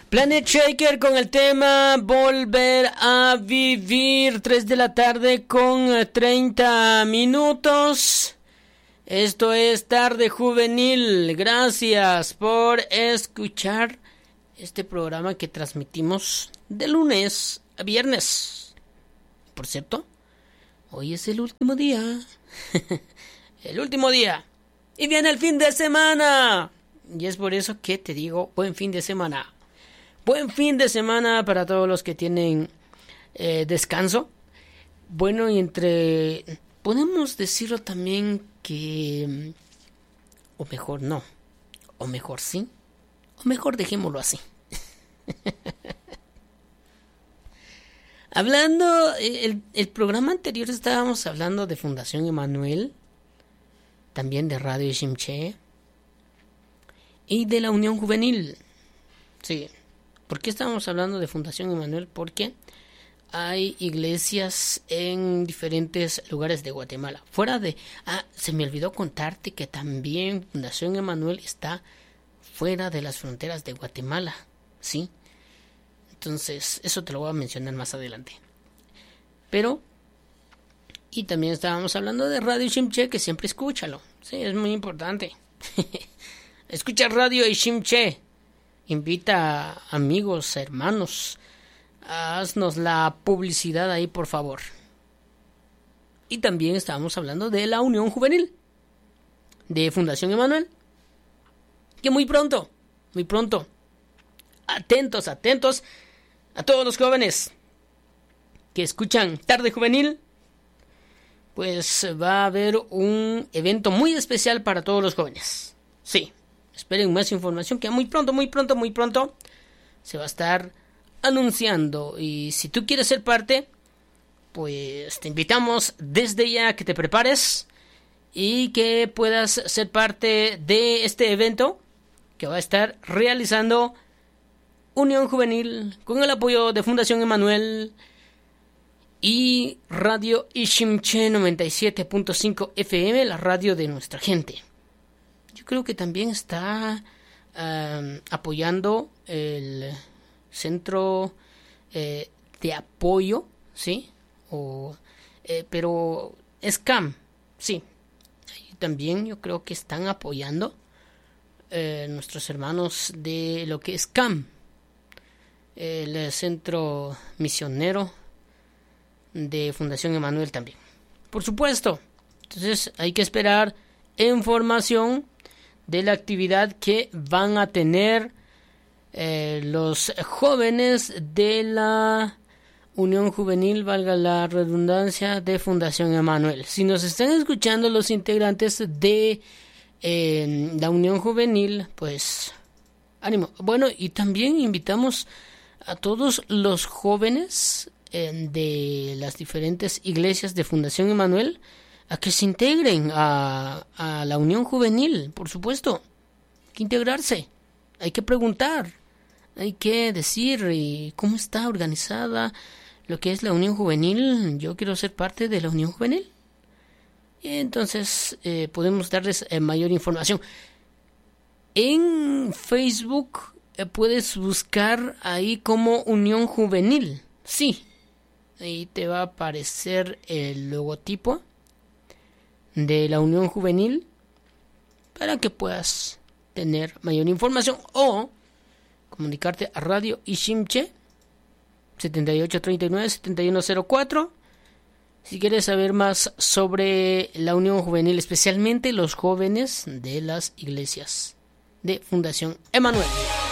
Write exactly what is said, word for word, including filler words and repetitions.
Planet Shaker con el tema Volver a Vivir. Tres de la tarde con treinta minutos. Esto es Tarde Juvenil. Gracias por escuchar este programa que transmitimos de lunes a viernes. Por cierto, hoy es el último día. El último día. Y viene el fin de semana. Y es por eso que te digo, buen fin de semana. Buen fin de semana para todos los que tienen eh, descanso. Bueno, y entre... podemos decirlo también que... o mejor no. O mejor sí. O mejor dejémoslo así. Hablando... El, el programa anterior estábamos hablando de Fundación Emanuel. También de Radio Shimche. Y de la Unión Juvenil. Sí. ¿Por qué estábamos hablando de Fundación Emanuel? Porque hay iglesias en diferentes lugares de Guatemala. Fuera de... Ah, se me olvidó contarte que también Fundación Emanuel está fuera de las fronteras de Guatemala. ¿Sí? Entonces, eso te lo voy a mencionar más adelante. Pero... y también estábamos hablando de Radio Shimche, que siempre escúchalo. Sí, es muy importante. Escucha Radio Shimche. Invita a amigos, hermanos. Haznos la publicidad ahí, por favor. Y también estábamos hablando de la Unión Juvenil. De Fundación Emanuel. Que muy pronto, muy pronto. Atentos, atentos a todos los jóvenes que escuchan Tarde Juvenil. Pues va a haber un evento muy especial para todos los jóvenes. Sí. Esperen más información que muy pronto, muy pronto, muy pronto se va a estar anunciando. Y si tú quieres ser parte, pues te invitamos desde ya que te prepares y que puedas ser parte de este evento que va a estar realizando Unión Juvenil con el apoyo de Fundación Emanuel y Radio Ishimche noventa y siete punto cinco F M, la radio de nuestra gente. Yo creo que también está um, apoyando el centro eh, de apoyo, ¿sí? O, eh, pero S C A M, sí. Ahí también yo creo que están apoyando eh, nuestros hermanos de lo que es C A M, el centro misionero de Fundación Emanuel también. Por supuesto. Entonces hay que esperar información de la actividad que van a tener eh, los jóvenes de la Unión Juvenil, valga la redundancia, de Fundación Emanuel. Si nos están escuchando los integrantes de eh, la Unión Juvenil, pues ánimo. Bueno, y también invitamos a todos los jóvenes eh, de las diferentes iglesias de Fundación Emanuel a que se integren a, a la Unión Juvenil, por supuesto. Hay que integrarse, hay que preguntar, hay que decir y cómo está organizada lo que es la Unión Juvenil. Yo quiero ser parte de la Unión Juvenil. Y entonces eh, podemos darles eh, mayor información. En Facebook eh, puedes buscar ahí como Unión Juvenil. Sí, ahí te va a aparecer el logotipo de la Unión Juvenil para que puedas tener mayor información o comunicarte a Radio Ishimche setenta y ocho treinta y nueve setenta y uno cero cuatro si quieres saber más sobre la Unión Juvenil, especialmente los jóvenes de las iglesias de Fundación Emanuel.